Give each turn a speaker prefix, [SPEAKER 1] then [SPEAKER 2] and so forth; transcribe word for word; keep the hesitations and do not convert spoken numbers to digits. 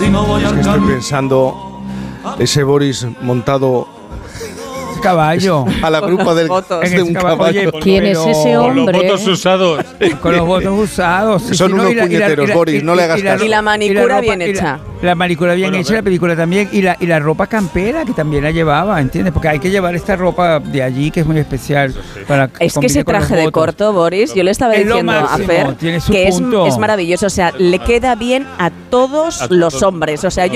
[SPEAKER 1] si no voy
[SPEAKER 2] Es
[SPEAKER 1] al
[SPEAKER 2] que estoy
[SPEAKER 1] campo.
[SPEAKER 2] pensando ese Boris montado
[SPEAKER 3] Caballo.
[SPEAKER 2] a la grupa del,
[SPEAKER 4] Fotos.
[SPEAKER 2] de
[SPEAKER 3] En
[SPEAKER 2] un
[SPEAKER 3] ese caballo.
[SPEAKER 2] caballo.
[SPEAKER 3] Oye,
[SPEAKER 5] ¿Quién es
[SPEAKER 3] pero-
[SPEAKER 5] ese
[SPEAKER 6] Con los
[SPEAKER 5] hombre?
[SPEAKER 6] votos usados.
[SPEAKER 3] Con los votos usados. Sí,
[SPEAKER 2] Son
[SPEAKER 3] sí, no,
[SPEAKER 2] unos
[SPEAKER 3] y la- y la-
[SPEAKER 2] puñeteros,
[SPEAKER 3] y la-
[SPEAKER 2] Boris, no le hagas caso.
[SPEAKER 4] Y la manicura
[SPEAKER 3] ropa-
[SPEAKER 4] bien
[SPEAKER 3] y la-
[SPEAKER 4] hecha.
[SPEAKER 3] La manicura bien
[SPEAKER 6] Bueno,
[SPEAKER 3] hecha,
[SPEAKER 6] ve.
[SPEAKER 3] la película también. Y la, y la ropa campera, que también la llevaba, ¿entiendes? Porque hay que llevar esta ropa de allí, que es muy especial. Para
[SPEAKER 4] Es que
[SPEAKER 3] combine
[SPEAKER 4] ese
[SPEAKER 3] con los
[SPEAKER 4] traje de
[SPEAKER 3] votos.
[SPEAKER 4] corto, Boris, yo le estaba
[SPEAKER 3] Es lo
[SPEAKER 4] diciendo a
[SPEAKER 3] máximo,
[SPEAKER 4] Fer
[SPEAKER 3] tiene su
[SPEAKER 4] que es,
[SPEAKER 3] punto.
[SPEAKER 4] es maravilloso. O sea, le queda bien a todos
[SPEAKER 6] A
[SPEAKER 4] los
[SPEAKER 6] todos.
[SPEAKER 4] hombres. O sea,